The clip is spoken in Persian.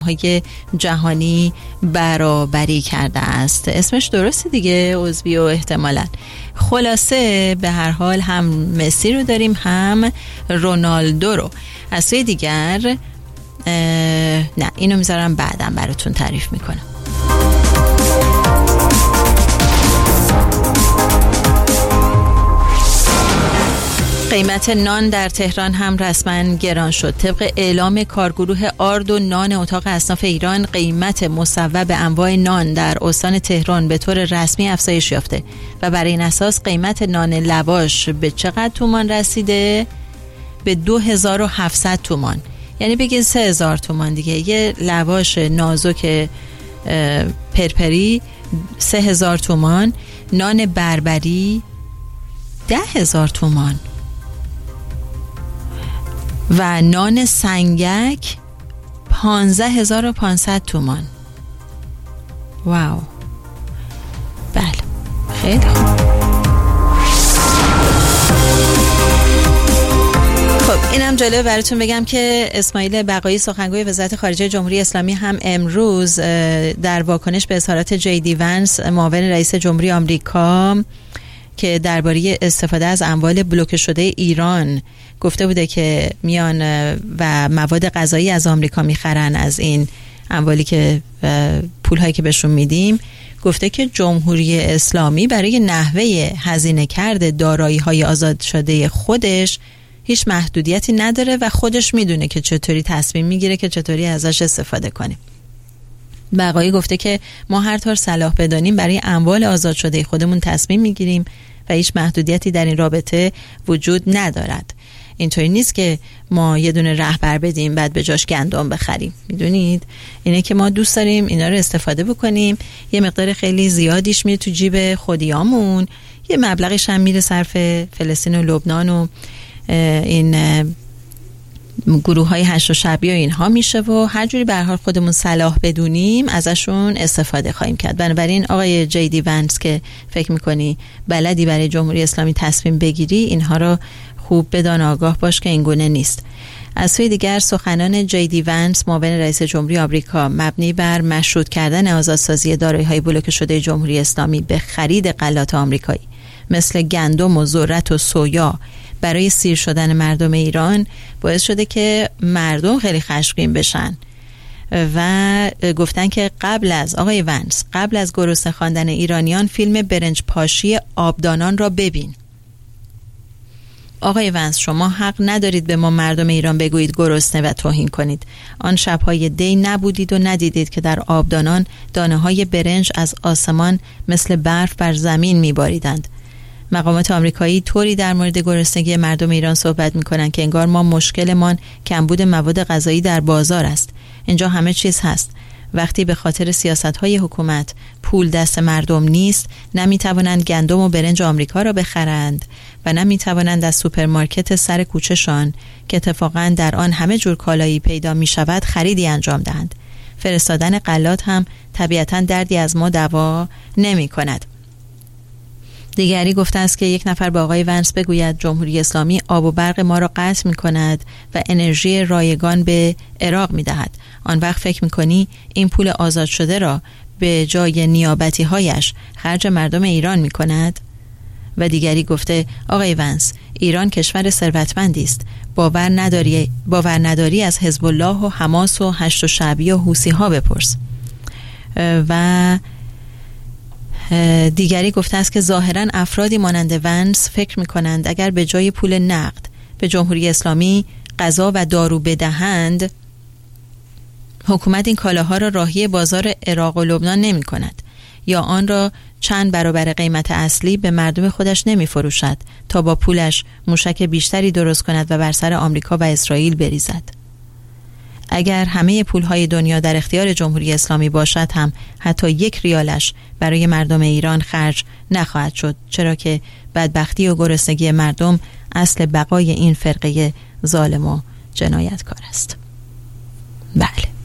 برنامه‌های جهانی برابری کرده است. اسمش درسته دیگه، عضوی و احتمالاً. خلاصه به هر حال هم مسی رو داریم هم رونالدو رو. از سوی دیگر نه، اینو میذارم بعدم براتون تعریف میکنم. قیمت نان در تهران هم رسما گران شد. طبق اعلام کارگروه آرد و نان اتاق اصناف ایران، قیمت مصوب انواع نان در استان تهران به طور رسمی افزایش یافته و بر این اساس قیمت نان لواش به چقدر تومان رسیده؟ به 2700 تومان. یعنی بگید 3000 تومان دیگه. یه لواش نازک پرپری 3000 تومان، نان بربری 10,000 تومان و نان سنگک 15,500 تومان. واو. بله، خیلی خوب. خب اینم جالبه براتون بگم که اسماعیل بقایی سخنگوی وزارت خارجه جمهوری اسلامی هم امروز در واکنش به اظهارات جی دی ونس معاون رئیس جمهوری آمریکا که درباره استفاده از اموال بلوکه شده ایران گفته بوده که میان و مواد غذایی از آمریکا میخرن، از این اموالی که پولهایی که بهشون میدیم، گفته که جمهوری اسلامی برای نحوه هزینه کرده دارایی‌های آزاد شده خودش هیچ محدودیتی نداره و خودش میدونه که چطوری تصمیم میگیره که چطوری ازش استفاده کنیم. بقایی گفته که ما هر طور صلاح بدانیم برای اموال آزاد شده خودمون تصمیم میگیریم و هیچ محدودیتی در این رابطه وجود ندارد. اینطوری نیست که ما یه دونه رهبر بدیم بعد به جاش گندم بخریم. میدونید اینه که ما دوست داریم اینا رو استفاده بکنیم، یه مقدار خیلی زیادیش میره تو جیب خودیامون، یه مبلغش هم میره صرف فلسطین و لبنان و این گروه های هشت و شبی و اینها میشه و هر جوری به هر حال خودمون صلاح بدونیم ازشون استفاده خواهیم کرد. بنابراین آقای جی دی ونس که فکر میکنی بلدی برای جمهوری اسلامی تصمیم بگیری، اینها رو خوب بدان، آگاه باش که این گونه نیست. از سوی دیگر سخنان جی دی ونس معاون رئیس جمهوری آمریکا مبنی بر مشروط کردن آزادسازی دارایی‌های بلوکه شده جمهوری اسلامی به خرید غلات آمریکایی مثل گندم و ذرت و سویا برای سیر شدن مردم ایران باعث شده که مردم خیلی خشمگین بشن و گفتن که قبل از گرسنه خواندن ایرانیان فیلم برنج پاشی آبدانان را ببین. آقای ونس، شما حق ندارید به ما مردم ایران بگویید گرسنه و توهین کنید. آن شب‌های دی نبودید و ندیدید که در آبدانان دانه‌های برنج از آسمان مثل برف بر زمین می‌باریدند. مقامات آمریکایی طوری در مورد گرسنگی مردم ایران صحبت می‌کنند که انگار ما مشکلمان کمبود مواد غذایی در بازار است. اینجا همه چیز هست. وقتی به خاطر سیاست‌های حکومت پول دست مردم نیست، نمی‌توانند گندم و برنج آمریکا را بخرند و نمی‌توانند از سوپرمارکت سر کوچه‌شان که اتفاقاً در آن همه جور کالایی پیدا می‌شود خریدی انجام دهند. فرستادن غلات هم طبیعتاً دردی از ما دوا نمی‌کند. دیگری گفته است که یک نفر به آقای ونس بگوید جمهوری اسلامی آب و برق ما را قطع می‌کند و انرژی رایگان به عراق می‌دهد. آن وقت فکر می‌کنی این پول آزاد شده را به جای نیابتی‌هایش خرج مردم ایران می‌کند؟ و دیگری گفته آقای ونس، ایران کشور ثروتمندی است. باور نداری از حزب الله و حماس و هشت و شعبی و حوثی‌ها بپرس. و دیگری گفته است که ظاهراً افرادی مانند ونس فکر می‌کنند اگر به جای پول نقد به جمهوری اسلامی غذا و دارو بدهند، حکومت این کالاها را راهی بازار عراق و لبنان نمی‌کند یا آن را چند برابر قیمت اصلی به مردم خودش نمی‌فروشد تا با پولش موشک بیشتری درست کند و بر سر آمریکا و اسرائیل بریزد. اگر همه پولهای دنیا در اختیار جمهوری اسلامی باشد هم حتی 1 ریالش برای مردم ایران خرج نخواهد شد، چرا که بدبختی و گرسنگی مردم اصل بقای این فرقه ظالم و جنایتکار است. بله.